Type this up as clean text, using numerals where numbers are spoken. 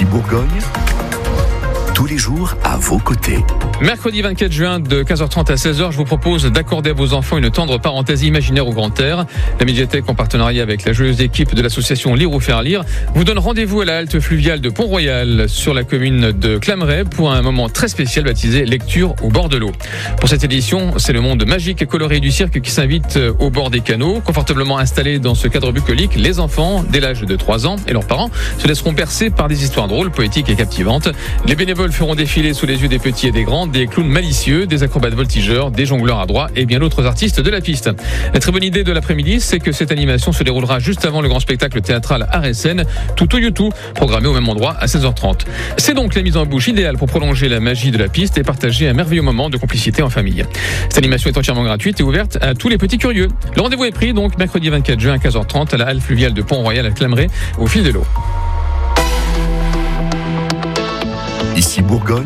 Bourgogne, tous les jours à vos côtés. Mercredi 24 juin de 15h30 à 16h, je vous propose d'accorder à vos enfants une tendre parenthèse imaginaire au grand air. La médiathèque, en partenariat avec la joyeuse équipe de l'association Lire ou Faire Lire, vous donne rendez-vous à la halte fluviale de Pont-Royal sur la commune de Clamray pour un moment très spécial baptisé Lecture au bord de l'eau. Pour cette édition, c'est le monde magique et coloré du cirque qui s'invite au bord des canaux. Confortablement installés dans ce cadre bucolique, les enfants, dès l'âge de 3 ans, et leurs parents se laisseront bercer par des histoires drôles, poétiques et captivantes. Les bénévoles feront défiler sous les yeux des petits et des grands des clowns malicieux, des acrobates voltigeurs, des jongleurs à droit et bien d'autres artistes de la piste. La très bonne idée de l'après-midi, c'est que cette animation se déroulera juste avant le grand spectacle théâtral Art et Scène, Toutou Youtou, programmé au même endroit à 16h30. C'est donc la mise en bouche idéale pour prolonger la magie de la piste et partager un merveilleux moment de complicité en famille. Cette animation est entièrement gratuite et ouverte à tous les petits curieux. Le rendez-vous est pris donc mercredi 24 juin à 15h30 à la halle fluviale de Pont-Royal à Clamray, au fil de l'eau. Ici Bourgogne.